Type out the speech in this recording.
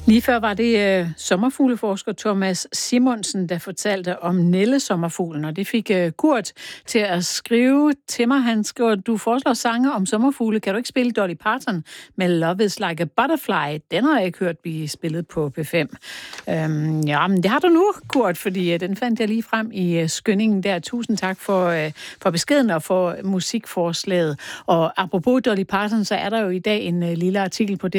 Lige før var det sommerfugleforsker Thomas Simonsen, der fortalte om nællesommerfuglen, og det fik Kurt til at skrive til mig. Han skriver, du foreslår sange om sommerfugle. Kan du ikke spille Dolly Parton med Love is like a Butterfly? Den har jeg ikke hørt blive spillet på P5. Ja, men det har du nu, Kurt, fordi den fandt jeg lige frem i skyndingen der. Tusind tak for beskeden og for musikforslaget. Og apropos Dolly Parton, så er der jo i dag en lille artikel på